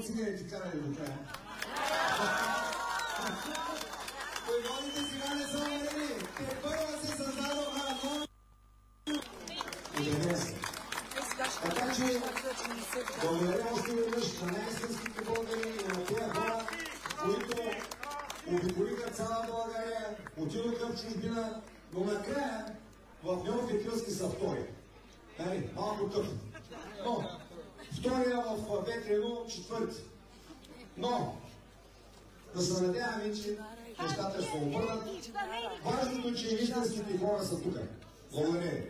от циганите карали до края. Войводите сега не са умрели. Те първа се създадоха нови. Така че, благодаря още веднъж на най-истинските българи и на тези хора, които обиколиха цяла България, отидоха в чужбина, но накрая в Неофитилски са втори. Малко тъпно. Но втория в Ветрено четвърти. Но да се надяваме, че нещата ще обърнат. Важното е, че истинските хора са тук. Благодаря.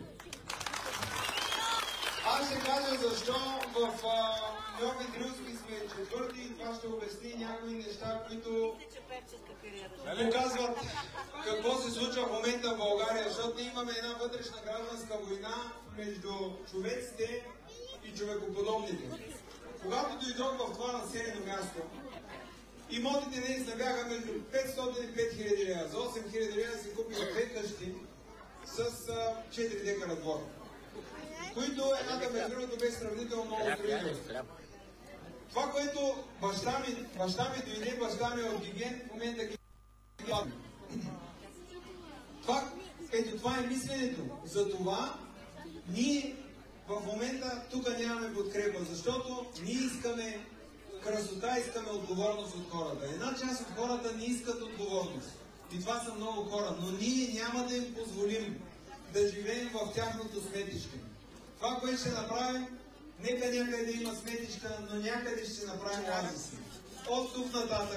Аз ще кажа защо в Неофитилски сме четвърти и това ще обясни някои неща, които показват какво се случва в момента в България, защото ние имаме една вътрешна гражданска война между човеците и човекоподобните. Когато дойдох в това населено място, имотите наистина бяха между 500 и 5000 лева. За 8000 лева си купих 2 къщи с 4 декара двор, които едната между другото бе сравнително много строителство. Това, което баща ми дойде, баща ми е от Гиген, в момента ги гладно. Това е мисленето. Затова ние в момента тук нямаме подкрепа, защото ние искаме красота, искаме отговорност от хората. Една част от хората не искат отговорност. И това са много хора, но ние няма да им позволим да живеем в тяхното сметище. Това, което ще направим, нека някъде да има сметища, но някъде ще направим оазиси. От тук нататък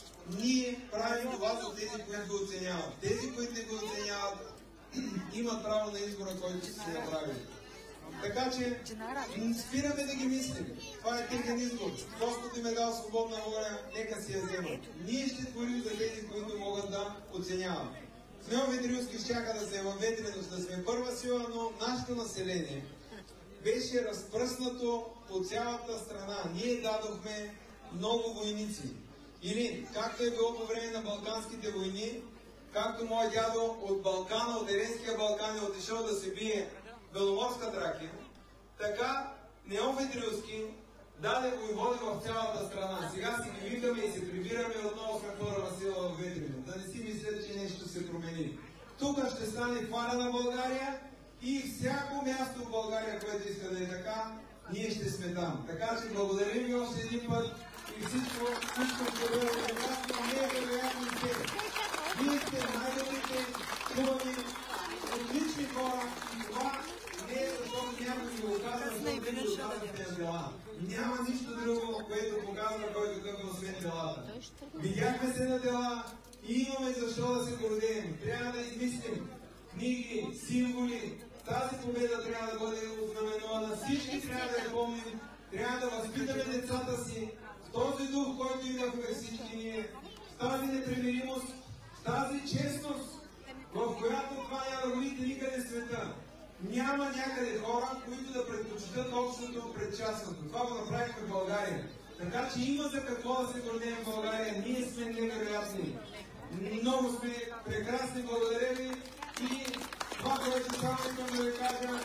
ние правим това за тези, които го оценяват. Тези, които не го оценяват, имат право на избора, който ще се направи. Така че спираме да ги мислим. Това е техен избор. Господ им е дал свободна воля, нека си я вземат. Ние ще творим за тези, които могат да оценяват. В Неофитилски щяха да се във Ветреност, да сме първа сила, но нашето население беше разпръснато по цялата страна. Ние дадохме много войници. Или, както е било по време на Балканските войни, както мой дядо от Балкана, от Еренския Балкан е отишъл да се бие Беломорска Тракия, така Неофитилски даде войводи в цялата страна. Сега си ги викаме и се прибираме отново сме първа сила в Ветрено. Да не си мислят, че нещо се промени. Тук ще стане хвана на България и всяко място в България, което иска да е така, ние ще сме там. Така че благодарим ви още един път и всичко ще бъде прекрасно, не е вероятно и те. Вие сте най-добрите, хубави, отлични хора и това не е защото някой ви го казва, защото ви го казвате на дела. Няма нищо друго, което показва кой какъв е освен делата. Видяхме се на дела и имаме защо да се гордеем. Трябва да измислим книги, символи. Тази победа трябва да бъде ознаменована. Всички трябва да я помним. Трябва да възпитаме децата си в този дух, който идвахме всички ние. В тази непримиримост, в тази честност, в която това няма родите никъде в света. Няма някъде хора, които да предпочитат общото пред частното. Това го направихме в България. Така че има за какво да се гордеем в България. Ние сме невероятни. Много сме прекрасни, благодаря ви. И това, което само искам да ви кажа,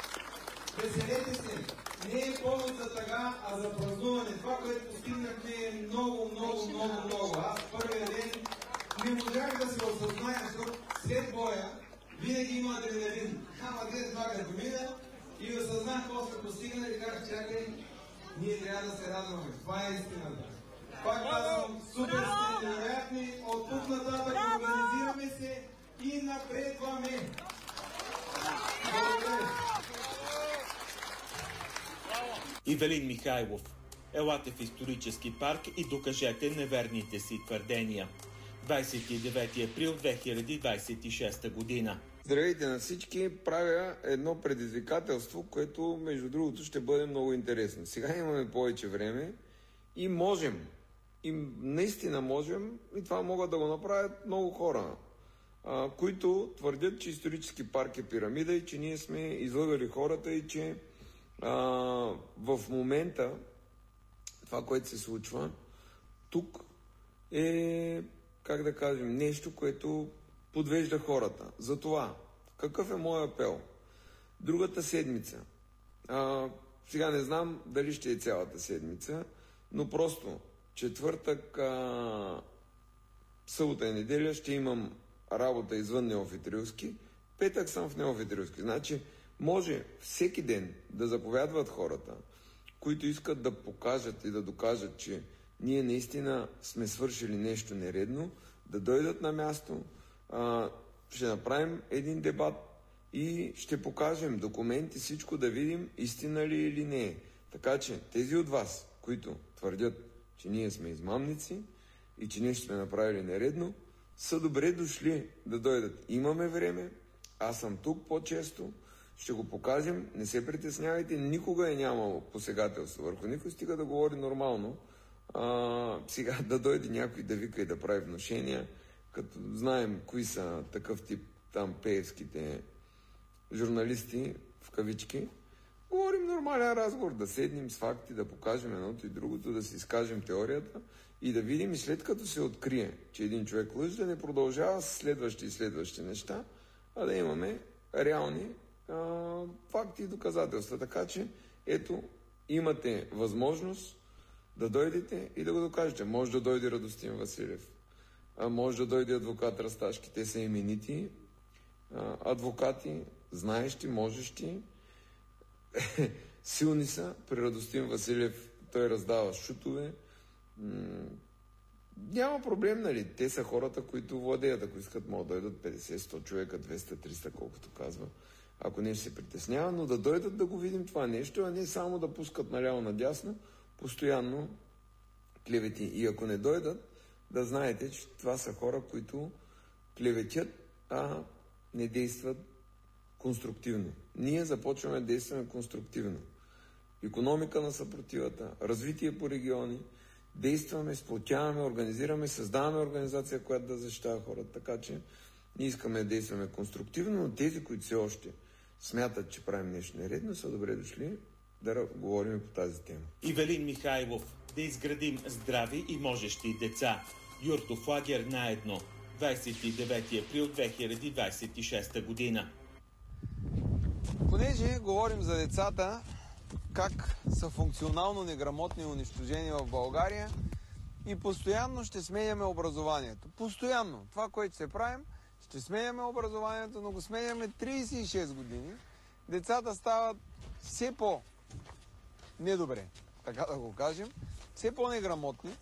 веселете се. Не е повод за тъга, а за празнуване. Това, което постигнахме е много. Аз първия ден не можах да се осъзная, защото след боя винаги има адреналин. Ама ден това като мина и осъзнах какво сме постигнали и казах, чакай, ние трябва да се радваме. Това е истината. Пак казвам, супер сте невероятни, от тук нататък организираме се и напредваме. Благодаря. Ивелин Михайлов. Елате в исторически парк и докажете неверните си твърдения. 29 април 2026 година. Здравейте на всички! Правя едно предизвикателство, което между другото ще бъде много интересно. Сега имаме повече време и можем. И наистина можем, и това могат да го направят много хора, които твърдят, че исторически парк е пирамида и че ние сме излъгали хората и че в момента това, което се случва тук е, как да кажем, нещо, което подвежда хората. Затова, какъв е моят апел? Другата седмица, сега не знам дали ще е цялата седмица, но просто четвъртък, събота и неделя ще имам работа извън Неофит Рилски, петък съм в Неофит Рилски. Значи може всеки ден да заповядват хората, които искат да покажат и да докажат, че ние наистина сме свършили нещо нередно, да дойдат на място, ще направим един дебат и ще покажем документи, всичко да видим истина ли или не е. Така че тези от вас, които твърдят, че ние сме измамници и че нещо сме направили нередно, са добре дошли да дойдат. Имаме време, аз съм тук по-често, ще го покажем, не се притеснявайте, никога е нямало посегателство върху никой, стига да говори нормално. Сега да дойде някой да вика и да прави внушения, като знаем кои са такъв тип там пеевските журналисти, в кавички. Говорим нормален разговор, да седнем с факти, да покажем едното и другото, да си изкажем теорията и да видим и след като се открие, че един човек лъже, да не продължава с следващи неща, а да имаме реални факти и доказателства. Така че, ето, имате възможност да дойдете и да го докажете. Може да дойде Радостин Василев, може да дойде адвокат Расташки. Те са именити адвокати, знаещи, можещи, силни са. При Радостин Василев той раздава шутове. Няма проблем, нали? Те са хората, които владеят. Ако искат, могат да дойдат 50-100 човека, 200-300, колкото казва. Ако не ще се притеснява, но да дойдат да го видим това нещо, а не само да пускат наляво-надясно, постоянно клевети. И ако не дойдат, да знаете, че това са хора, които клеветят, а не действат конструктивно. Ние започваме да действаме конструктивно. Икономика на съпротивата, развитие по региони, действаме, сплотяваме, организираме, създаваме организация, която да защитава хората. Така че ние искаме да действаме конструктивно, но тези, които все още смятат, че правим нещо нередно, са добре дошли да говорим по тази тема. Ивелин Михайлов. Да изградим здрави и можещи деца. Юртов лагер на едно. 29 април 2026 година. Понеже говорим за децата, как са функционално неграмотни и унищожени в България и постоянно ще сменяме образованието. Постоянно. Това, което ще правим, ще сменяме образованието, но го сменяме 36 години. Децата стават все по-недобре, така да го кажем, все по-неграмотни,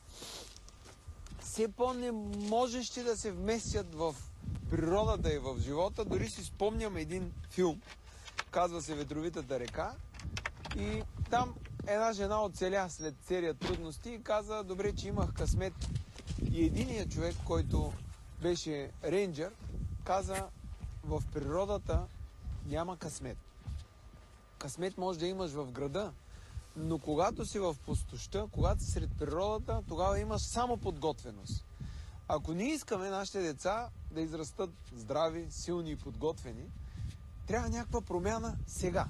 все по-не можещи да се вместят в природата и в живота. Дори си спомням един филм, казва се "Ветровитата река", и там една жена оцеля след серия трудности и каза: добре, че имах късмет. И единият човек, който беше рейнджер, каза: в природата няма късмет. Късмет може да имаш в града, но когато си в пустоща, когато си сред природата, тогава имаш само подготвеност. Ако ние искаме нашите деца да израстат здрави, силни и подготвени, трябва някаква промяна сега.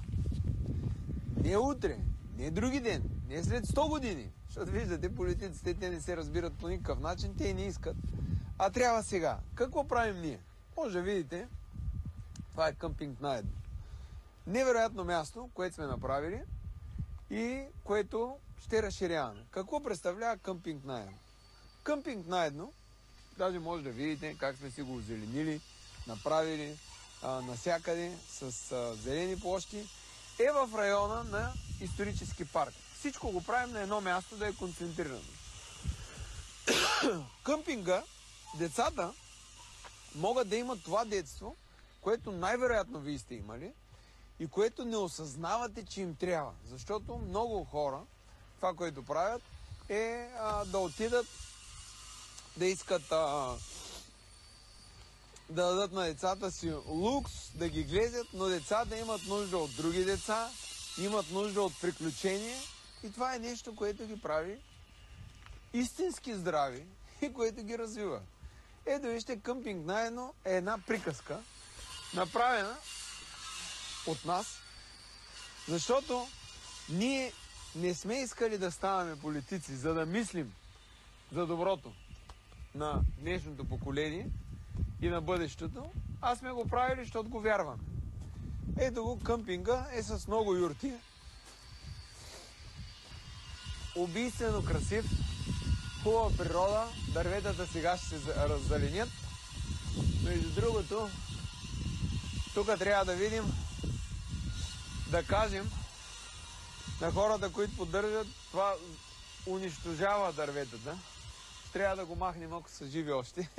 Не утре, не други ден, не след 100 години. Защото виждате, политиците, те не се разбират по никакъв начин, те не искат. А трябва сега. Какво правим ние? Може да видите, това е къмпинг на едно. Невероятно място, което сме направили и което ще разширяваме. Какво представлява къмпинг на едно? Къмпинг на едно, даже може да видите как сме си го озеленили, направили насякъде с зелени площи, е в района на исторически парк. Всичко го правим на едно място, да е концентрирано. Къмпинга, децата могат да имат това детство, което най-вероятно вие сте имали и което не осъзнавате, че им трябва. Защото много хора, това, което правят, е да отидат да искат да дадат на децата си лукс, да ги гледат, но децата имат нужда от други деца, имат нужда от приключения и това е нещо, което ги прави истински здрави и което ги развива. Ето вижте, къмпинг на едно е една приказка, направена от нас, защото ние не сме искали да ставаме политици, за да мислим за доброто на днешното поколение и на бъдещето, а сме го правили, защото го вярваме. Ето го, къмпинга е с много юрти. убийствено красив, хубава природа, дърветата сега ще се раззеленят. Между другото, тук трябва да видим, да кажем на хората, които поддържат, това унищожава дърветата. Трябва да го махнем, ако са живи още.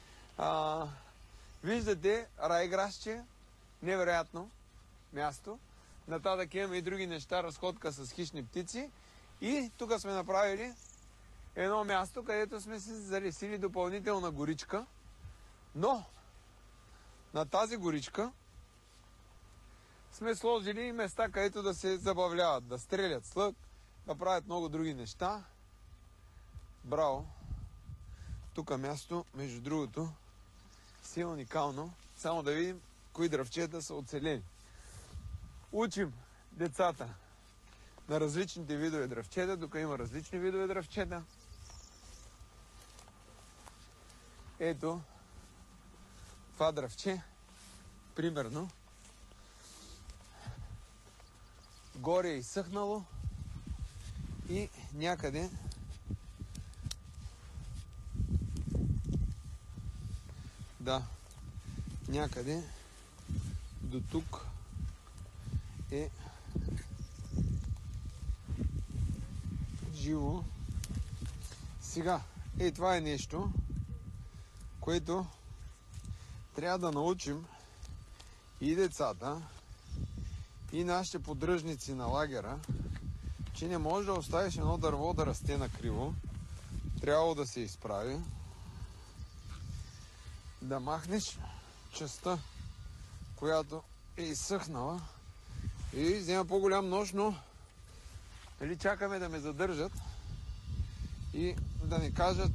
Виждате райграсче, невероятно място. Нататък имаме и други неща, разходка с хищни птици. И тук сме направили едно място, където сме се залесили допълнителна горичка. Но на тази горичка сме сложили места, където да се забавляват, да стрелят с лък, да правят много други неща. Браво! Тук място, между другото, си е уникално. Само да видим кои дръвчета са оцелени. Учим децата на различните видове дръвчета. Тук има различни видове дръвчета. Ето това дръвче, примерно, горе е изсъхнало и някъде някъде до тук е живо. Сега, това е нещо, което трябва да научим и децата, и нашите поддръжници на лагера, че не може да оставиш едно дърво да расте накриво. Трябва да се изправи, да махнеш частта, която е изсъхнала, и взема по-голям нож, но чакаме да ме задържат и да ни кажат,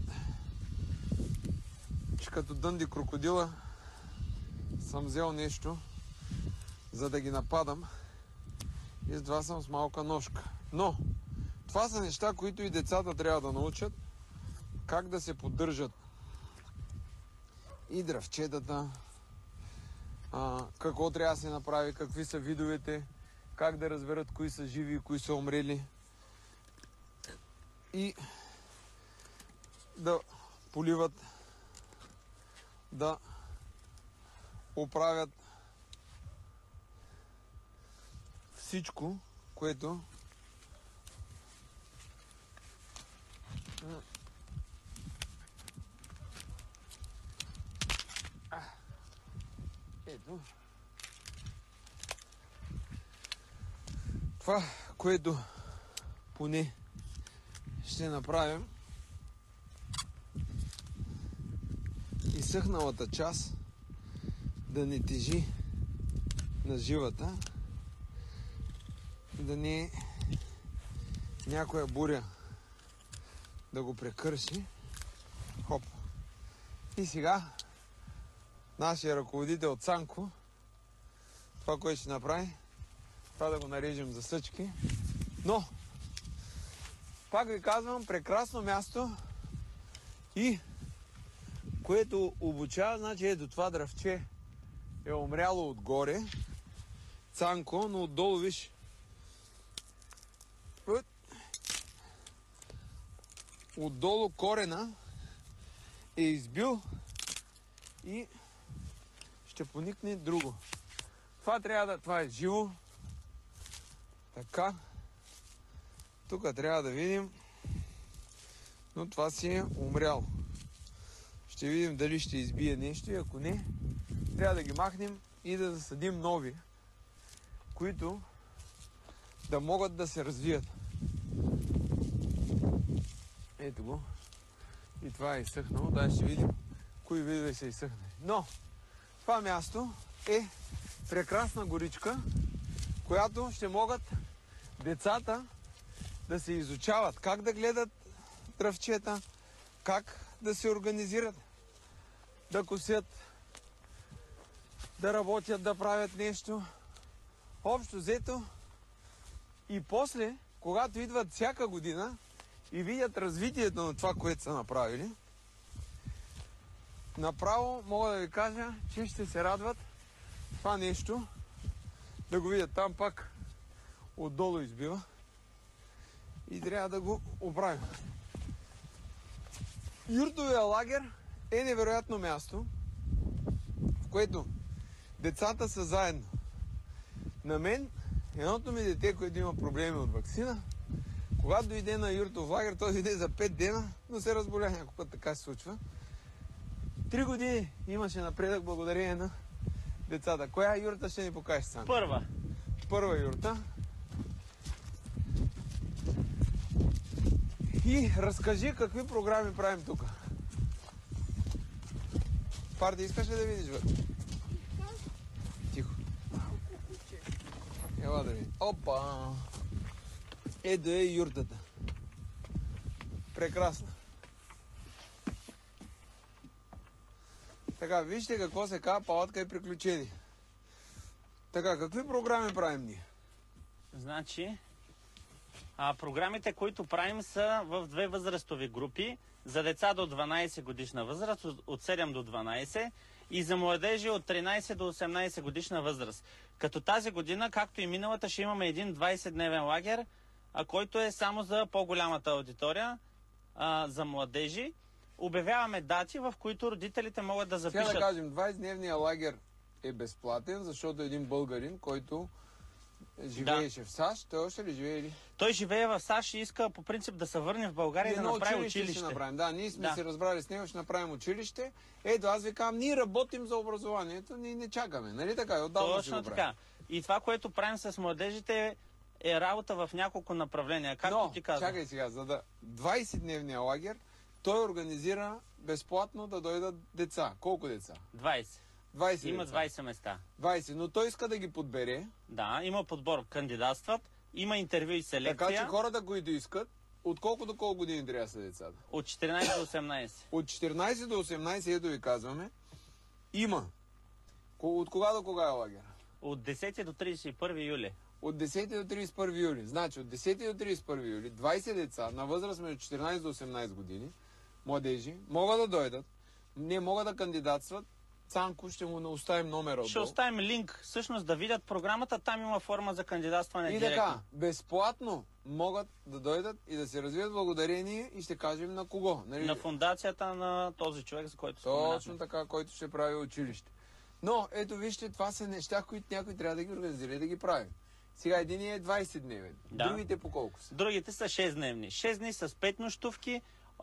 че като Дънди крокодила съм взел нещо, за да ги нападам, и с това съм с малка ножка. Но това са неща, които и децата трябва да научат, как да се поддържат и дръвчетата, какво трябва да се направи, какви са видовете, как да разберат кои са живи и кои са умрели, и да поливат, да оправят всичко, което ето това, което поне ще направим, изсъхналата част да не тежи на живата, да не е някоя буря да го прекърши. Хоп. И сега нашия ръководител Цанко, това, което ще направи, това да го нарежем за съчки. Но пак ви казвам, прекрасно място, и което обучава, значи ето това дръвче е умряло отгоре, Цанко, но отдолу виж, отдолу корена е избил и ще поникне друго. Това е живо. Така. Тук трябва да видим, но това си е умряло. Ще видим дали ще избие нещо, и ако не, трябва да ги махнем и да засадим нови, които да могат да се развият. Ето го. И това е изсъхнало. Дай ще видим кои видове са изсъхнали. Но това място е прекрасна горичка, която ще могат децата да се изучават как да гледат дръвчета, как да се организират, да косят, да работят, да правят нещо. Общо взето, и после, когато идват всяка година и видят развитието на това, което са направили, направо мога да ви кажа, че ще се радват това нещо, да го видят там пак отдолу избива. и трябва да го оправим. Юртовия лагер е невероятно място, в което децата са заедно. На мен, едното ми дете, което има проблеми от ваксина, когато дойде на юртов лагер, той дойде за 5 дена, но се разболя някой път, така се случва. 3 години имаше напредък благодарение на децата. Коя юрта ще ни покажеш сам? Първа юрта. И разкажи какви програми правим тук. Парти, искаш ли да видиш вътре? Тихо. Ела да видим. Опа! Ето е юртата. Прекрасна. Така, вижте какво се казва палатка и приключение. Така, какви програми правим ние? Значи, програмите, които правим, са в 2 възрастови групи. За деца до 12 годишна възраст, от 7 до 12, и за младежи от 13 до 18 годишна възраст. Като тази година, както и миналата, ще имаме един 20-дневен лагер, който е само за по-голямата аудитория, за младежи. Обявяваме дати, в които родителите могат да запишат. Сега да кажем, 20-дневния лагер е безплатен, защото един българин, който живееше в САЩ, той още ли живее ли? Той живее в САЩ и иска по принцип да се върне в България и да направи училище. Да, ние сме се разбрали с него, ще направим училище. Ето, аз ви казвам, ние работим за образованието, ние не чакаме. Нали така? Отдавна точно така. И това, което правим с младежите, е работа в няколко направления. Както ти казвам. Чакай сега, за да 20-дневния лагер, той организира безплатно да дойдат деца. Колко деца? 20. 20 има деца. 20 места. 20, но той иска да ги подбере. Да, има подбор, кандидатстват, има интервю и селекция. Така че хората, които искат, от колко до колко години трябва да са децата? От 14 до 18. От 14 до 18, ето ви казваме, има. От кога до кога е лагер? От 10 до 31 юли. От 10 до 31 юли. Значи от 10 до 31 юли 20 деца на възраст между 14 до 18 години, младежи, могат да дойдат, не могат да кандидатстват. Цанко ще му оставим номера отдолу. Ще оставим линк, всъщност да видят програмата, там има форма за кандидатстване и директно. Така, безплатно могат да дойдат и да се развият благодарение и ще кажем на кого. Нали? На фундацията на този човек, за който споменахме. Точно така, който ще прави училище. Но, ето вижте, това са неща, които някой трябва да ги организира и да ги прави. Сега един е 20-дневен. Да. Другите по колко са? Другите са 6-дневни. 6 дни с 5 нощувки,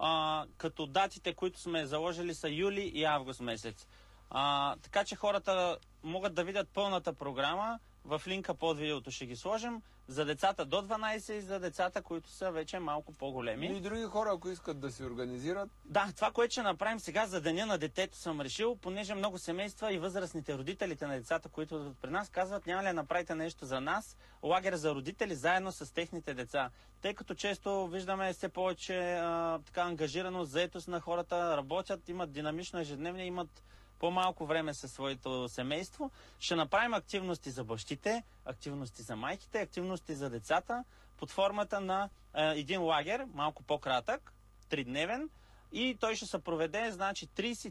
като датите, които сме заложили, са юли и август месец. Така че хората могат да видят пълната програма. В линка под видеото ще ги сложим. За децата до 12 и за децата, които са вече малко по-големи. И други хора, ако искат да се организират. Да, това, което ще направим сега за Деня на детето, съм решил, понеже много семейства и възрастните родителите на децата, които при нас казват, няма ли да направите нещо за нас, лагер за родители заедно с техните деца. Тъй като често виждаме все повече така ангажираност, заетост на хората, работят, имат динамично ежедневие, имат по-малко време със своето семейство. Ще направим активности за бащите, активности за майките, активности за децата под формата на един лагер, малко по-кратък, 3-дневен, и той ще се проведе, значи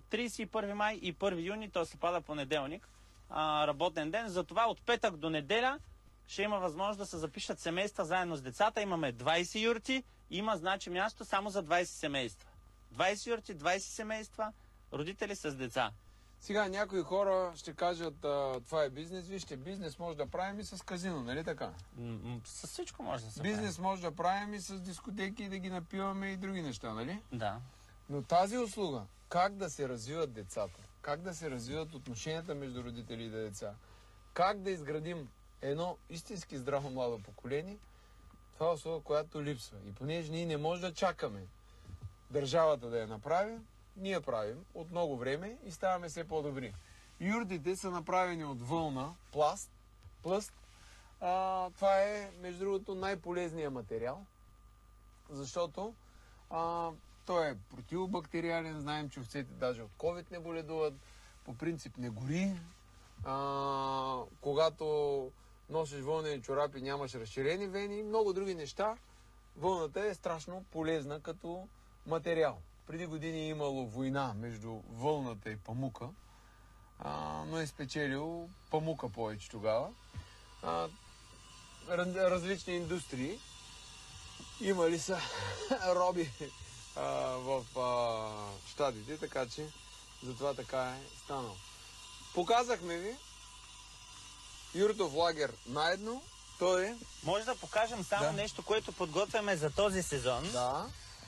31 май и 1 юни, той се пада понеделник, работен ден. Затова от петък до неделя ще има възможност да се запишат семейства заедно с децата. Имаме 20 юрти, има значи място само за 20 семейства. 20 юрти, 20 семейства, родители с деца. Сега някои хора ще кажат, това е бизнес. Вижте, бизнес може да правим и с казино, нали така? С всичко може да се Бизнес може да правим и с дискотеки и да ги напиваме и други неща, нали? Да. Но тази услуга, как да се развиват децата, как да се развиват отношенията между родители и деца, как да изградим едно истински здраво младо поколение, това е услуга, която липсва. И понеже ние не можем да чакаме държавата да я направи, ние правим от много време и ставаме все по-добри. Юртите са направени от вълна, пласт. Това е, между другото, най-полезният материал, защото той е противобактериален. Знаем, че овцете даже от COVID не боледуват. По принцип не гори. Когато носиш вълнени чорапи, нямаш разширени вени и много други неща. Вълната е страшно полезна като материал. Преди години е имало война между вълната и памука, но е спечелил памука повече тогава. Различни индустрии имали са роби в щатите, така че затова така е станало. Показахме ви юртов лагер наедно. Той е... Може да покажем само нещо, което подготвяме за този сезон. Да.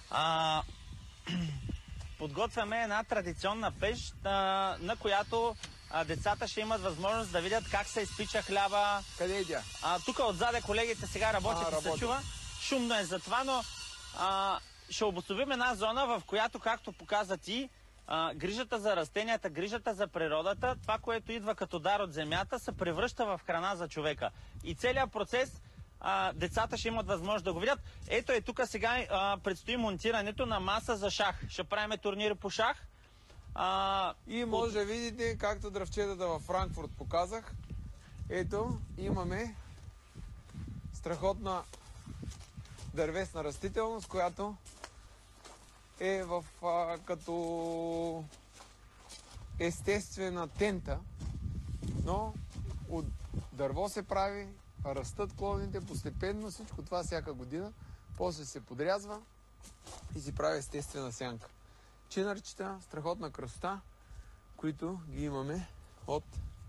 Подготвяме една традиционна пещ, на която децата ще имат възможност да видят как се изпича хляба. Къде е тя? Тук отзаде колегите сега работят и се чува. Шумно е за това, но ще обособим една зона, в която, както показа ти, грижата за растенията, грижата за природата, това, което идва като дар от земята, се превръща в храна за човека. И целият процес децата ще имат възможност да го видят. Ето е тук сега предстои монтирането на маса за шах. Ще правим турнири по шах. И може да видите, както дръвчетата във Франкфурт показах. Ето, имаме страхотна дървесна растителност, която е в като естествена тента, но от дърво се прави, растат клоните постепенно, всичко това всяка година, после се подрязва и си прави естествена сянка. Чинърчета, страхотна красота, които ги имаме от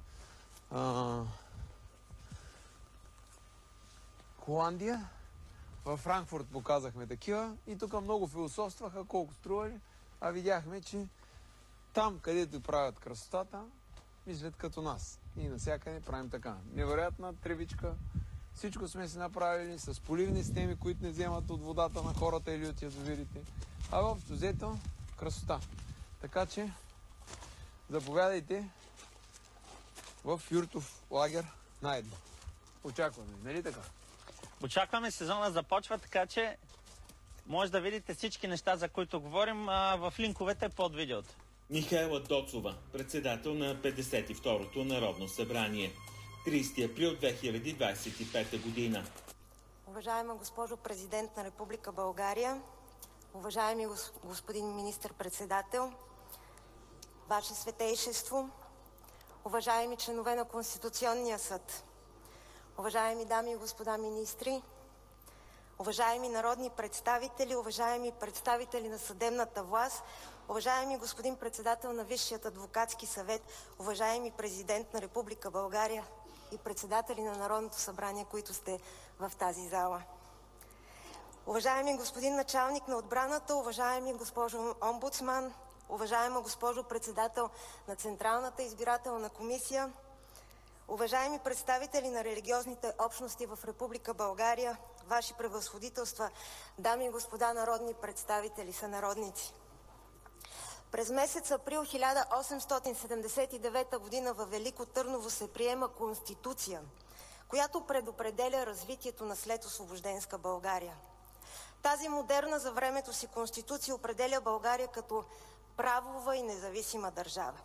Холандия. Във Франкфурт показахме такива и тук много философстваха колко стрували, а видяхме, че там, където правят красотата, мислят като нас. И навсякъде правим така. Невероятна тревичка. Всичко сме си направили с поливни системи, които не вземат от водата на хората или от язовирите. А въобще взето красота. Така че заповядайте в юртов лагер наедно. Очакваме, нали така? Очакваме, сезона започва, така че може да видите всички неща, за които говорим в линковете под видеото. Михайла Доцова, председател на 52-то Народно събрание. 30 април 2025 година. Уважаема госпожо Президент на Република България, уважаеми господин министър-председател, Ваше Светейшество, уважаеми членове на Конституционния съд, уважаеми дами и господа министри, уважаеми народни представители, уважаеми представители на съдебната власт, уважаеми господин председател на Висшият адвокатски съвет, уважаеми президент на Република България и председатели на Народното събрание, които сте в тази зала. Уважаеми господин началник на отбраната, уважаеми госпожо омбудсман, уважаема госпожо председател на Централната избирателна комисия, уважаеми представители на религиозните общности в Република България, Ваши превъзходителства, дами и господа народни представители, сънародници. През месец април 1879 г. във Велико Търново се приема Конституция, която предопределя развитието на следосвобожденска България. Тази модерна за времето си Конституция определя България като правова и независима държава.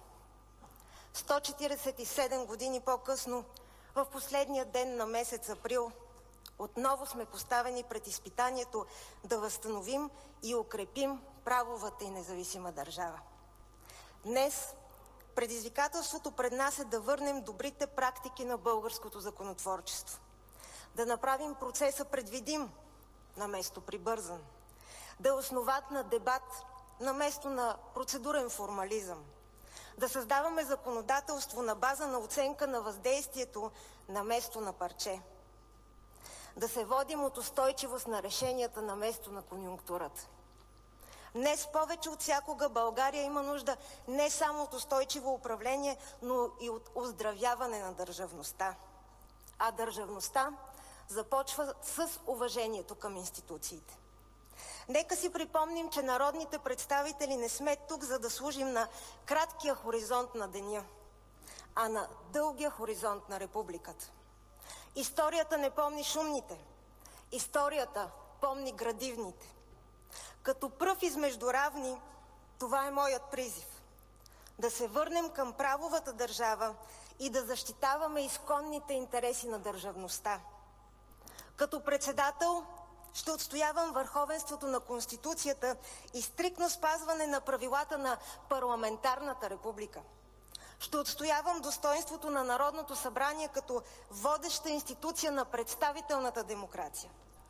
147 години по-късно, в последния ден на месец април, отново сме поставени пред изпитанието да възстановим и укрепим правовата и независима държава. Днес предизвикателството пред нас е да върнем добрите практики на българското законотворчество, да направим процеса предвидим наместо прибързан, да е основат на дебат наместо на процедурен формализъм, да създаваме законодателство на база на оценка на въздействието наместо на парче, да се водим от устойчивост на решенията наместо на конюнктурата. Днес повече от всякога България има нужда не само от устойчиво управление, но и от оздравяване на държавността. А държавността започва с уважението към институциите. Нека си припомним, че народните представители не сме тук, за да служим на краткия хоризонт на деня, а на дългия хоризонт на републиката. Историята не помни шумните, историята помни градивните. Като пръв измежду равни, това е моят призив. Да се върнем към правовата държава и да защитаваме изконните интереси на държавността. Като председател ще отстоявам върховенството на Конституцията и стриктно спазване на правилата на парламентарната република. Ще отстоявам достоинството на Народното събрание като водеща институция на представителната демокрация.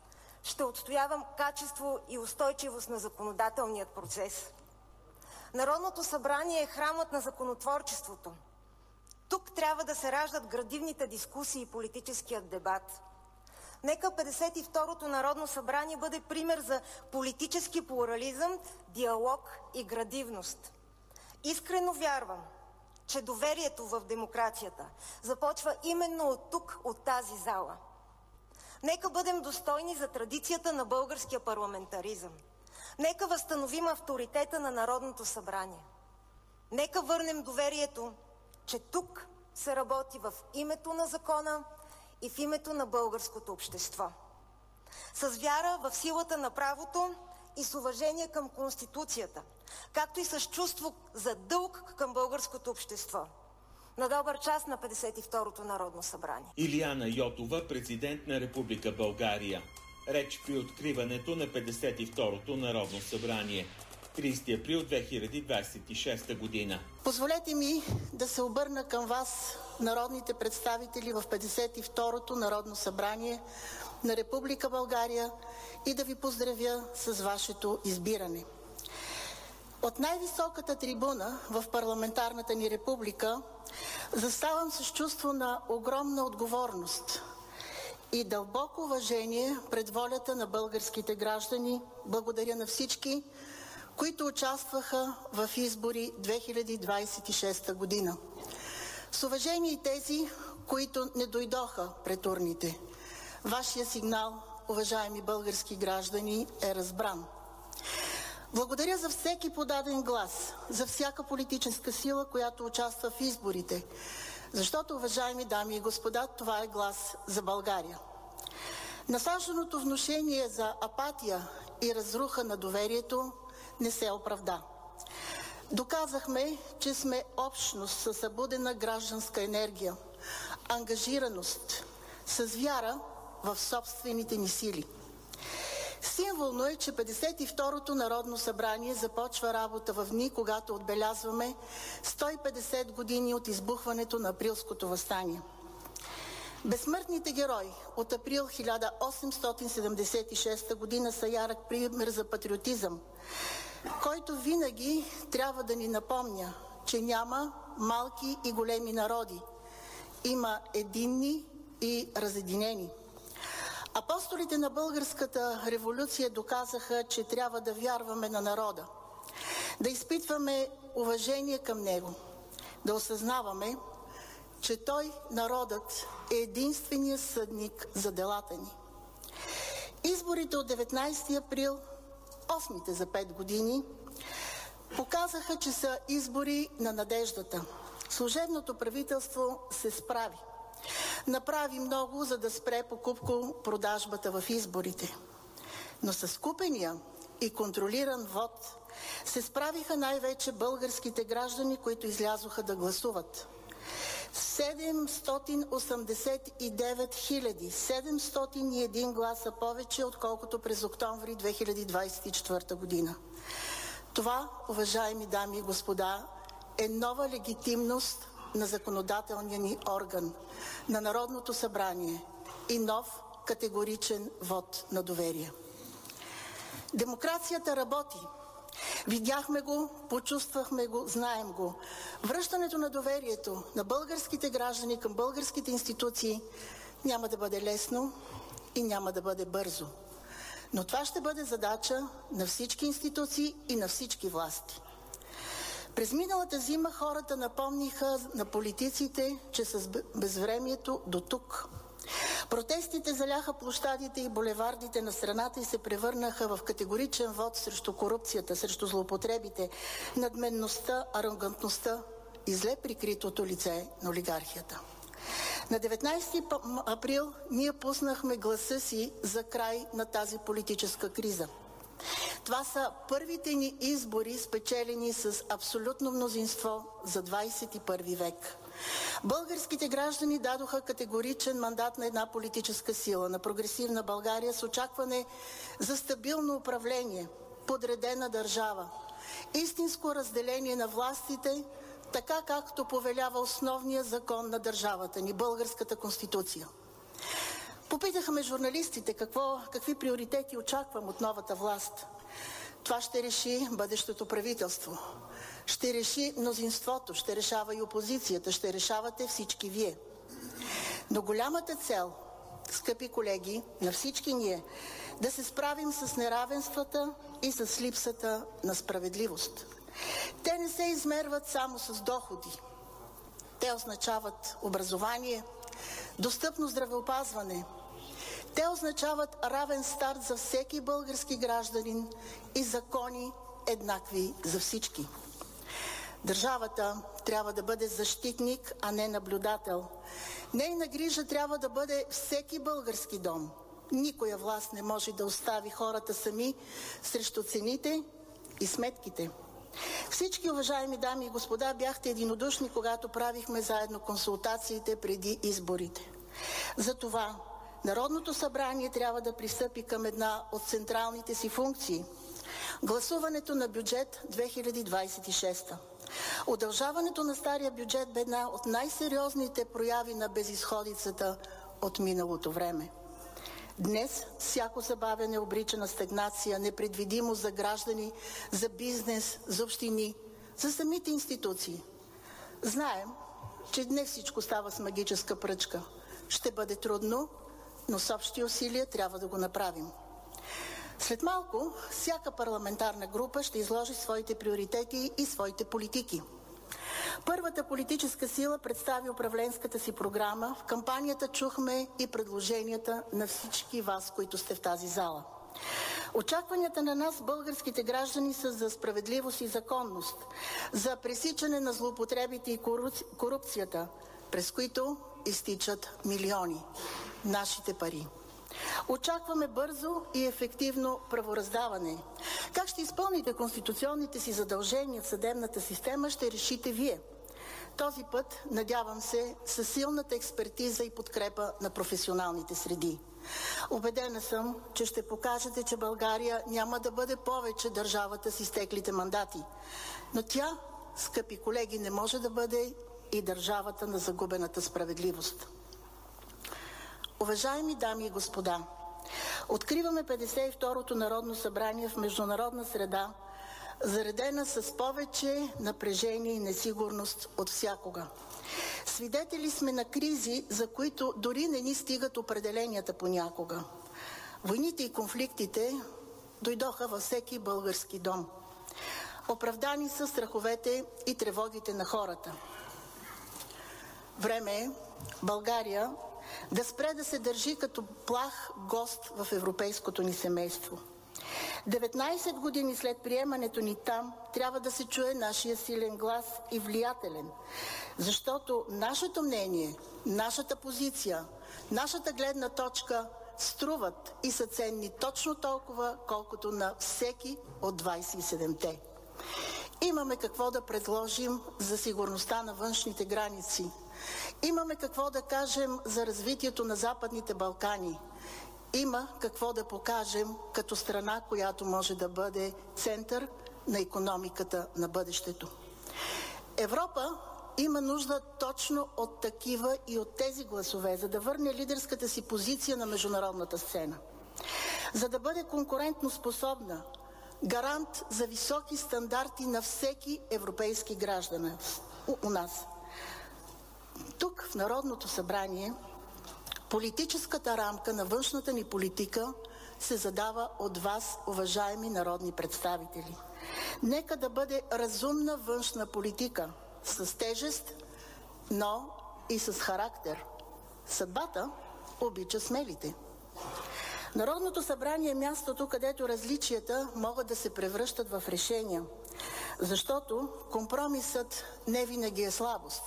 Ще отстоявам качество и устойчивост на законодателният процес. Народното събрание е храмът на законотворчеството. Тук трябва да се раждат градивните дискусии и политическият дебат. Нека 52-то Народно събрание бъде пример за политически плурализъм, диалог и градивност. Искрено вярвам, че доверието в демокрацията започва именно от тук, от тази зала. Нека бъдем достойни за традицията на българския парламентаризъм. Нека възстановим авторитета на Народното събрание. Нека върнем доверието, че тук се работи в името на закона и в името на българското общество. С вяра в силата на правото и с уважение към Конституцията, както и с чувство за дълг към българското общество. На добър час на 52-то Народно събрание. Илияна Йотова, президент на Република България. Реч при откриването на 52-то Народно събрание. 30 април 2026 година. Позволете ми да се обърна към вас, народните представители в 52-то Народно събрание на Република България, и да ви поздравя с вашето избиране. От най-високата трибуна в парламентарната ни република заставам с чувство на огромна отговорност и дълбоко уважение пред волята на българските граждани. Благодаря на всички, които участваха в избори 2026 година. С уважение и тези, които не дойдоха пред урните. Вашия сигнал, уважаеми български граждани, е разбран. Благодаря за всеки подаден глас, за всяка политическа сила, която участва в изборите. Защото, уважаеми дами и господа, това е глас за България. Насажданото внушение за апатия и разруха на доверието не се оправда. Доказахме, че сме общност със събудена гражданска енергия, ангажираност, с вяра в собствените ни сили. Символно е, че 52-то Народно събрание започва работа в дни, когато отбелязваме 150 години от избухването на Априлското въстание. Безсмъртните герои от април 1876 година са ярък пример за патриотизъм, който винаги трябва да ни напомня, че няма малки и големи народи. Има единни и разединени. Апостолите на българската революция доказаха, че трябва да вярваме на народа, да изпитваме уважение към него, да осъзнаваме, че той, народът, е единственият съдник за делата ни. Изборите от 19 април, 8-те за 5 години, показаха, че са избори на надеждата. Служебното правителство се справи. Направи много, за да спре покупко-продажбата в изборите. Но с купения и контролиран вод се справиха най-вече българските граждани, които излязоха да гласуват. 789 701 гласа повече, отколкото през октомври 2024 година. Това, уважаеми дами и господа, е нова легитимност на законодателния ни орган, на Народното събрание и нов категоричен вот на доверие. Демокрацията работи. Видяхме го, почувствахме го, знаем го. Връщането на доверието на българските граждани към българските институции няма да бъде лесно и няма да бъде бързо. Но това ще бъде задача на всички институции и на всички власти. През миналата зима хората напомниха на политиците, че с безвремието до тук. Протестите заляха площадите и булевардите на страната и се превърнаха в категоричен вод срещу корупцията, срещу злоупотребите, надменността, арогантността и зле прикритото лице на олигархията. На 19 април ние пуснахме гласа си за край на тази политическа криза. Това са първите ни избори, спечелени с абсолютно мнозинство за 21 век. Българските граждани дадоха категоричен мандат на една политическа сила, на прогресивна България, с очакване за стабилно управление, подредена държава, истинско разделение на властите, така както повелява основния закон на държавата ни, българската конституция. Попитаха ме журналистите какви приоритети очаквам от новата власт. Това ще реши бъдещото правителство. Ще реши мнозинството, ще решава и опозицията, ще решавате всички вие. Но голямата цел, скъпи колеги, на всички ние, да се справим с неравенствата и с липсата на справедливост. Те не се измерват само с доходи. Те означават образование, достъпно здравеопазване. Те означават равен старт за всеки български гражданин и закони еднакви за всички. Държавата трябва да бъде защитник, а не наблюдател. Нейна грижа трябва да бъде всеки български дом. Никоя власт не може да остави хората сами срещу цените и сметките. Всички, уважаеми дами и господа, бяхте единодушни, когато правихме заедно консултациите преди изборите. Затова Народното събрание трябва да пристъпи към една от централните си функции – гласуването на бюджет 2026. Удължаването на стария бюджет бе една от най-сериозните прояви на безизходицата от миналото време. Днес всяко забавяне обрича на стагнация, непредвидимост за граждани, за бизнес, за общини, за самите институции. Знаем, че днес всичко става с магическа пръчка. Ще бъде трудно, но с общи усилия трябва да го направим. След малко всяка парламентарна група ще изложи своите приоритети и своите политики. Първата политическа сила представи управленската си програма. В кампанията чухме и предложенията на всички вас, които сте в тази зала. Очакванията на нас, българските граждани, са за справедливост и законност, за пресичане на злоупотребите и корупцията, през които изтичат милиони нашите пари. Очакваме бързо и ефективно правораздаване. Как ще изпълните конституционните си задължения в съдебната система, ще решите вие. Този път, надявам се, със силната експертиза и подкрепа на професионалните среди. Убедена съм, че ще покажете, че България няма да бъде повече държавата с изтеклите мандати. Но тя, скъпи колеги, не може да бъде и държавата на загубената справедливост. Уважаеми дами и господа, откриваме 52-то Народно събрание в международна среда, заредена с повече напрежение и несигурност от всякога. Свидетели сме на кризи, за които дори не ни стигат определенията понякога. Войните и конфликтите дойдоха във всеки български дом. Оправдани са страховете и тревогите на хората. Време е България да спре да се държи като плах гост в европейското ни семейство. 19 години след приемането ни там трябва да се чуе нашия силен глас и влиятелен, защото нашето мнение, нашата позиция, нашата гледна точка струват и са ценни точно толкова, колкото на всеки от 27-те. Имаме какво да предложим за сигурността на външните граници. Имаме какво да кажем за развитието на Западните Балкани. Има какво да покажем като страна, която може да бъде център на икономиката на бъдещето. Европа има нужда точно от такива и от тези гласове, за да върне лидерската си позиция на международната сцена. За да бъде конкурентно способна, гарант за високи стандарти на всеки европейски гражданин у нас. Тук в Народното събрание политическата рамка на външната ни политика се задава от вас, уважаеми народни представители. Нека да бъде разумна външна политика, с тежест, но и с характер. Съдбата обича смелите. Народното събрание е мястото, където различията могат да се превръщат в решения, защото компромисът не винаги е слабост.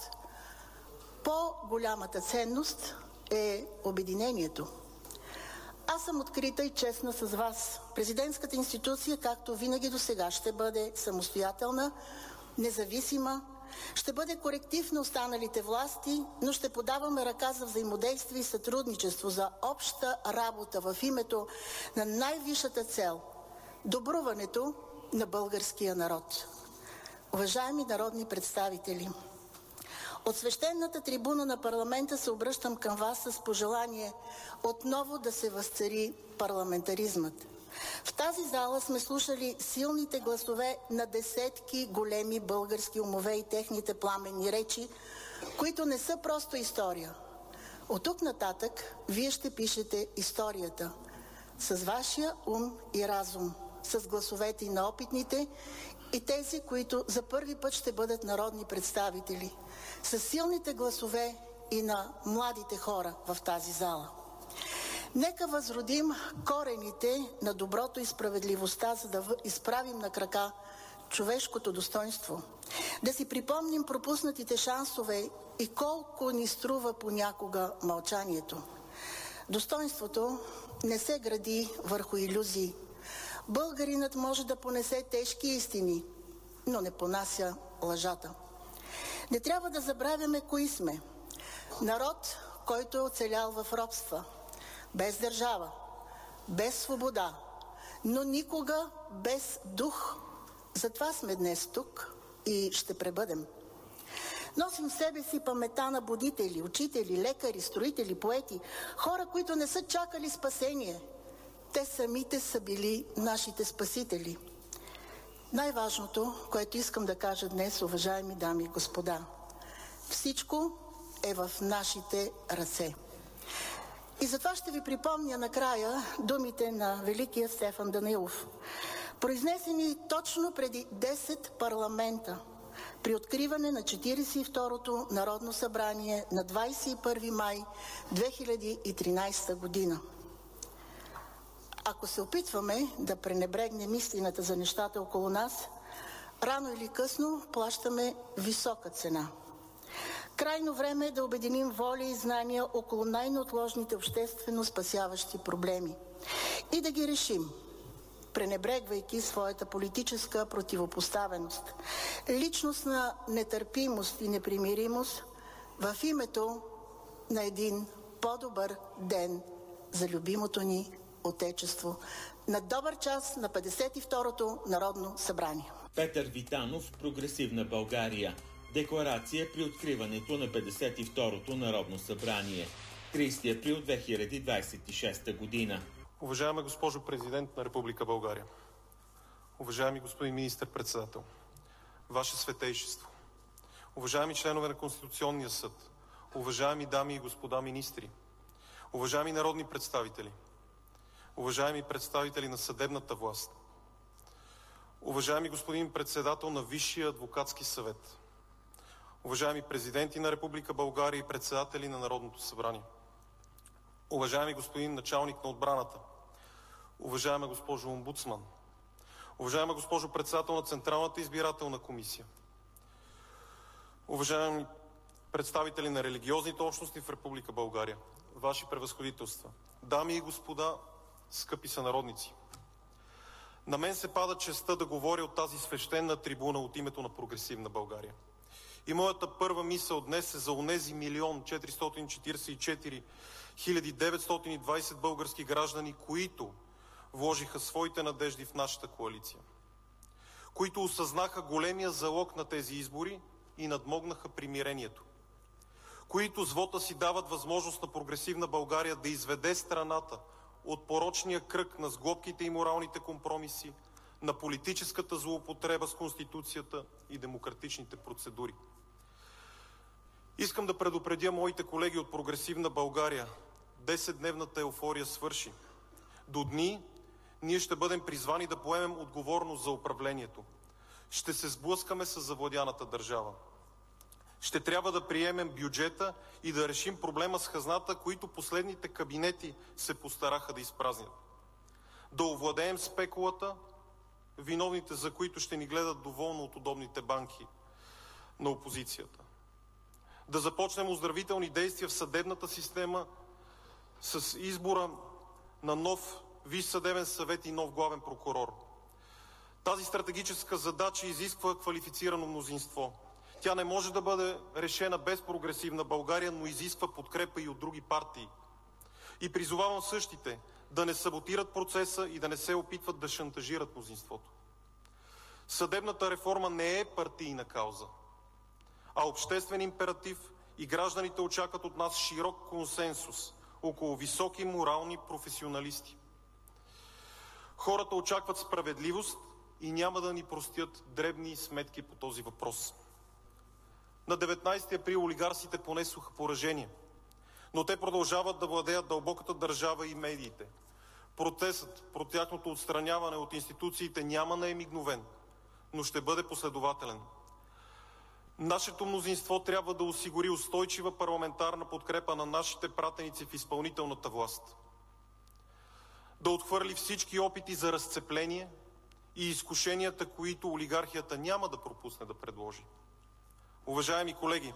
По-голямата ценност е обединението. Аз съм открита и честна с вас. Президентската институция, както винаги досега, ще бъде самостоятелна, независима, ще бъде коректив на останалите власти, но ще подаваме ръка за взаимодействие и сътрудничество, за обща работа в името на най-висшата цел – добруването на българския народ. Уважаеми народни представители, От свещената трибуна на парламента се обръщам към вас с пожелание отново да се възцари парламентаризмът. В тази зала сме слушали силните гласове на десетки големи български умове и техните пламенни речи, които не са просто история. От тук нататък вие ще пишете историята с вашия ум и разум, с гласовете и на опитните и тези, които за първи път ще бъдат народни представители, с силните гласове и на младите хора в тази зала. Нека възродим корените на доброто и справедливостта, за да изправим на крака човешкото достоинство. Да си припомним пропуснатите шансове и колко ни струва понякога мълчанието. Достоинството не се гради върху илюзии. Българинът може да понесе тежки истини, но не понася лъжата. Не трябва да забравяме кои сме. Народ, който е оцелял в робства, без държава, без свобода, но никога без дух. Затова сме днес тук и ще пребъдем. Носим в себе си паметта на будители, учители, лекари, строители, поети, хора, които не са чакали спасение. Те самите са били нашите спасители. Най-важното, което искам да кажа днес, уважаеми дами и господа, всичко е в нашите ръце. И затова ще ви припомня накрая думите на великия Стефан Данаилов, произнесени точно преди 10 парламента при откриване на 42-то Народно събрание на 21 май 2013 година. Ако се опитваме да пренебрегнем истината за нещата около нас, рано или късно плащаме висока цена. Крайно време е да обединим воля и знания около най-неотложните обществено спасяващи проблеми и да ги решим, пренебрегвайки своята политическа противопоставеност, личностна нетърпимост и непримиримост в името на един по-добър ден за любимото ни Отечество. На добър час на 52-то Народно събрание. Петър Витанов, Прогресивна България. Декларация при откриването на 52-то Народно събрание. 30 април 2026 година. Уважаема госпожо Президент на Република България, уважаеми господин Министър-председател, Ваше Светейшество, уважаеми членове на Конституционния съд, уважаеми дами и господа министри, уважаеми народни представители, уважаеми представители на съдебната власт, уважаеми господин председател на Висшия адвокатски съвет, уважаеми президенти на Република България и председатели на Народното събрание, уважаеми господин началник на отбраната, уважаема госпожо омбудсман, уважаема госпожо председател на Централната избирателна комисия, уважаеми представители на религиозните общности в Република България, Ваши превъзходителства, дами и господа, скъпи сънародници! На мен се пада честта да говоря от тази свещена трибуна от името на Прогресивна България. И моята първа мисъл днес е за онези 1 444 920 български граждани, които вложиха своите надежди в нашата коалиция, които осъзнаха големия залог на тези избори и надмогнаха примирението, които с вота си дават възможност на Прогресивна България да изведе страната от порочния кръг на сглобките и моралните компромиси, на политическата злоупотреба с Конституцията и демократичните процедури. Искам да предупредя моите колеги от Прогресивна България. 10-дневната еуфория свърши. До дни ние ще бъдем призвани да поемем отговорност за управлението. Ще се сблъскаме с завладяната държава. Ще трябва да приемем бюджета и да решим проблема с хазната, които последните кабинети се постараха да изпразнят. Да овладеем спекулата, виновните за които ще ни гледат доволно от удобните банки на опозицията. Да започнем оздравителни действия в съдебната система с избора на нов Висш съдебен съвет и нов главен прокурор. Тази стратегическа задача изисква квалифицирано мнозинство. Тя не може да бъде решена без Прогресивна България, но изисква подкрепа и от други партии. И призовавам същите да не саботират процеса и да не се опитват да шантажират мнозинството. Съдебната реформа не е партийна кауза, а обществен императив и гражданите очакват от нас широк консенсус около високи морални професионалисти. Хората очакват справедливост и няма да ни простят дребни сметки по този въпрос. На 19 април олигарсите понесоха поражение, но те продължават да владеят дълбоката държава и медиите. Процесът по тяхното отстраняване от институциите няма да е мигновен, но ще бъде последователен. Нашето мнозинство трябва да осигури устойчива парламентарна подкрепа на нашите пратеници в изпълнителната власт. Да отхвърли всички опити за разцепление и изкушенията, които олигархията няма да пропусне да предложи. Уважаеми колеги,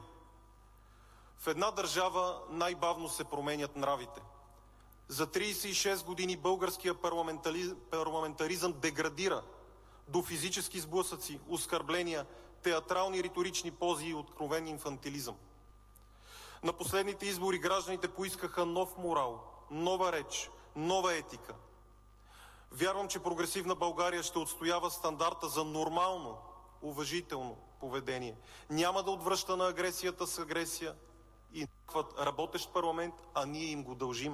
в една държава най-бавно се променят нравите. За 36 години българският парламентаризъм деградира до физически сблъсъци, оскърбления, театрални риторични пози и откровен инфантилизъм. На последните избори гражданите поискаха нов морал, нова реч, нова етика. Вярвам, че прогресивна България ще отстоява стандарта за нормално, уважително поведение. Няма да отвръща на агресията с агресия и работещ парламент, а ние им го дължим.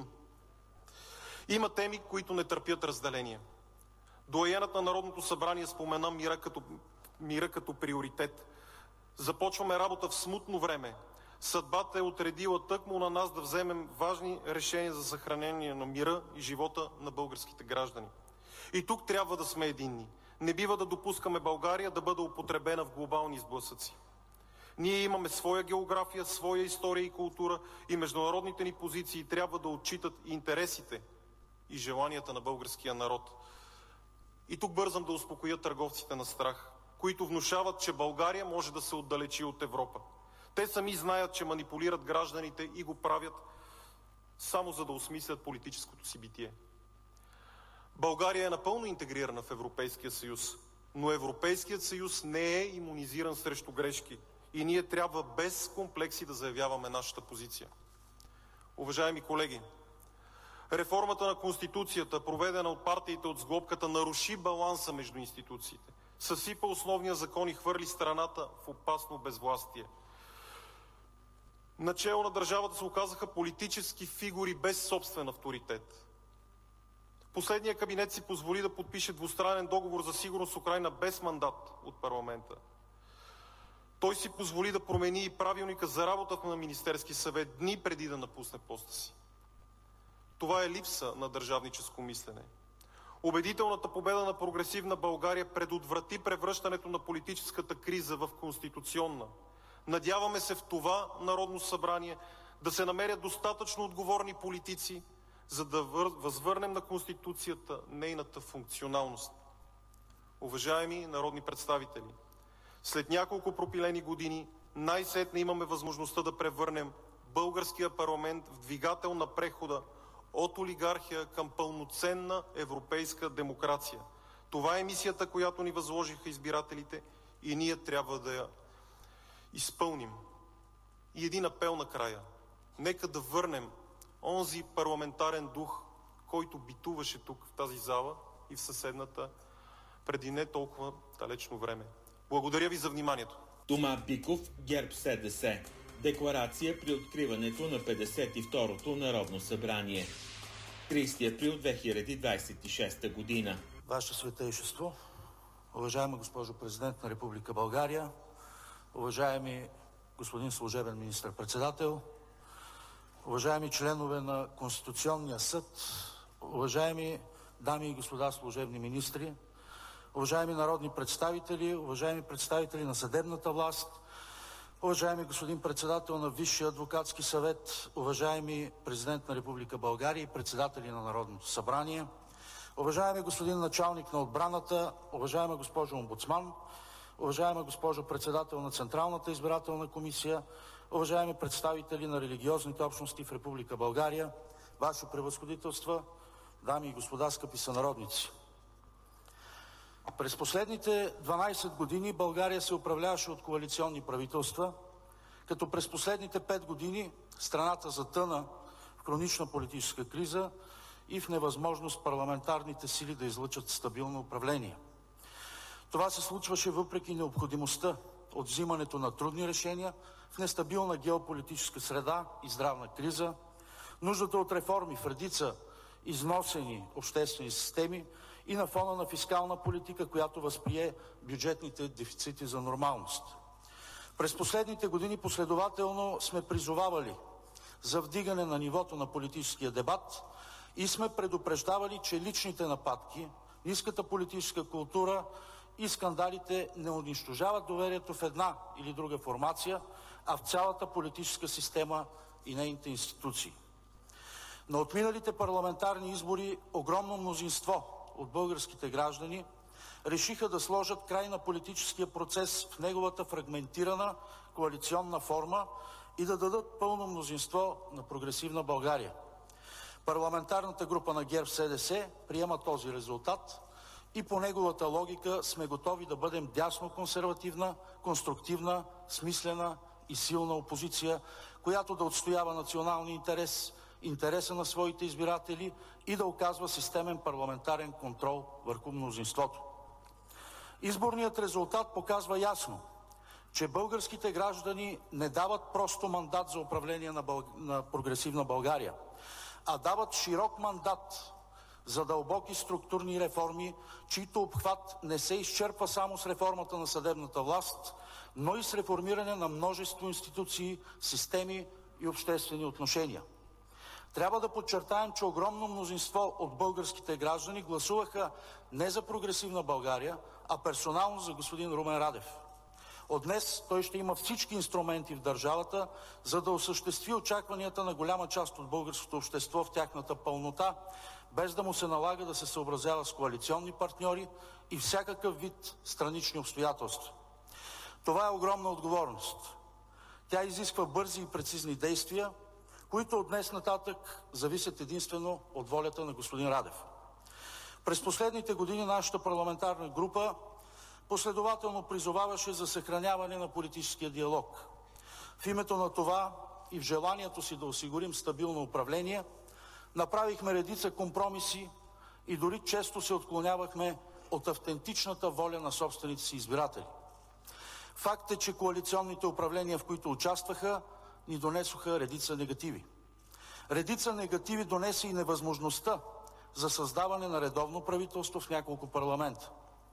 Има теми, които не търпят разделение. Доайенът на Народното събрание спомена мира като приоритет. Започваме работа в смутно време. Съдбата е отредила тъкмо на нас да вземем важни решения за съхранение на мира и живота на българските граждани. И тук трябва да сме единни. Не бива да допускаме България да бъде употребена в глобални сблъсъци. Ние имаме своя география, своя история и култура и международните ни позиции трябва да отчитат интересите и желанията на българския народ. И тук бързам да успокоя търговците на страх, които внушават, че България може да се отдалечи от Европа. Те сами знаят, че манипулират гражданите и го правят само за да осмислят политическото си битие. България е напълно интегрирана в Европейския съюз, но Европейският съюз не е имунизиран срещу грешки и ние трябва без комплекси да заявяваме нашата позиция. Уважаеми колеги, реформата на Конституцията, проведена от партиите от сглобката, наруши баланса между институциите, съсипа основния закон и хвърли страната в опасно безвластие. Начело на държавата се оказаха политически фигури без собствен авторитет. Последният кабинет си позволи да подпише двустранен договор за сигурност с Украйна без мандат от парламента. Той си позволи да промени и правилника за работата на Министерски съвет дни преди да напусне поста си. Това е липса на държавническо мислене. Убедителната победа на прогресивна България предотврати превръщането на политическата криза в конституционна. Надяваме се в това Народно събрание да се намерят достатъчно отговорни политици, за да възвърнем на Конституцията нейната функционалност. Уважаеми народни представители, след няколко пропилени години най-сетне имаме възможността да превърнем българския парламент в двигател на прехода от олигархия към пълноценна европейска демокрация. Това е мисията, която ни възложиха избирателите и ние трябва да я изпълним. И един апел накрая. Нека да върнем онзи парламентарен дух, който битуваше тук в тази зала и в съседната преди не толкова далечно време. Благодаря ви за вниманието. Тома Биков, ГЕРБ СДС. Декларация при откриването на 52-то Народно събрание. 30 април 2026 година. Ваше Светейшество, уважаема госпожо Президент на Република България, уважаеми господин служебен министър-председател, уважаеми членове на Конституционния съд, уважаеми дами и господа служебни министри, уважаеми народни представители, уважаеми представители на съдебната власт, уважаеми господин председател на Висшия адвокатски съвет, уважаеми президент на Република България и председатели на Народното събрание, уважаеми господин началник на отбраната, уважаема госпожо омбудсман, уважаема госпожо председател на Централната избирателна комисия, уважаеми представители на религиозните общности в Република България, Ваше превъзходителства, дами и господа, скъпи сънародници! През последните 12 години България се управляваше от коалиционни правителства, като през последните 5 години страната затъна в хронична политическа криза и в невъзможност парламентарните сили да излъчат стабилно управление. Това се случваше въпреки необходимостта от взимането на трудни решения в нестабилна геополитическа среда и здравна криза, нуждата от реформи в редица износени обществени системи и на фона на фискална политика, която възприе бюджетните дефицити за нормалност. През последните години последователно сме призовавали за вдигане на нивото на политическия дебат и сме предупреждавали, че личните нападки, ниската политическа култура и скандалите не унищожават доверието в една или друга формация, а в цялата политическа система и нейните институции. На отминалите парламентарни избори огромно мнозинство от българските граждани решиха да сложат край на политическия процес в неговата фрагментирана коалиционна форма и да дадат пълно мнозинство на Прогресивна България. Парламентарната група на ГЕРБ-СДС приема този резултат и по неговата логика сме готови да бъдем дясно-консервативна, конструктивна, смислена и силна опозиция, която да отстоява националния интерес, интереса на своите избиратели и да оказва системен парламентарен контрол върху мнозинството. Изборният резултат показва ясно, че българските граждани не дават просто мандат за управление на Прогресивна България, а дават широк мандат за дълбоки структурни реформи, чийто обхват не се изчерпва само с реформата на съдебната власт, но и с реформиране на множество институции, системи и обществени отношения. Трябва да подчертаем, че огромно мнозинство от българските граждани гласуваха не за Прогресивна България, а персонално за господин Румен Радев. От днес той ще има всички инструменти в държавата, за да осъществи очакванията на голяма част от българското общество в тяхната пълнота, без да му се налага да се съобразява с коалиционни партньори и всякакъв вид странични обстоятелства. Това е огромна отговорност. Тя изисква бързи и прецизни действия, които от днес нататък зависят единствено от волята на господин Радев. През последните години нашата парламентарна група последователно призоваваше за съхраняване на политическия диалог. В името на това и в желанието си да осигурим стабилно управление, направихме редица компромиси и дори често се отклонявахме от автентичната воля на собствените си избиратели. Факт е, че коалиционните управления, в които участваха, ни донесоха редица негативи. Редица негативи донесе и невъзможността за създаване на редовно правителство в няколко парламента.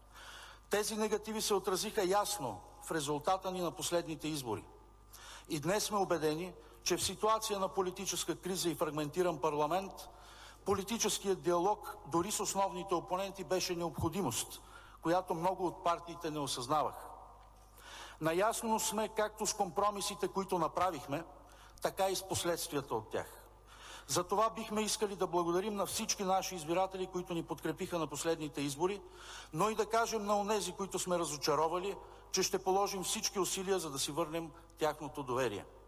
Тези негативи се отразиха ясно в резултата ни на последните избори. И днес сме убедени, че в ситуация на политическа криза и фрагментиран парламент, политическият диалог дори с основните опоненти беше необходимост, която много от партиите не осъзнаваха. Наясно сме както с компромисите, които направихме, така и с последствията от тях. Затова бихме искали да благодарим на всички наши избиратели, които ни подкрепиха на последните избори, но и да кажем на онези, които сме разочаровали, че ще положим всички усилия, за да си върнем тяхното доверие.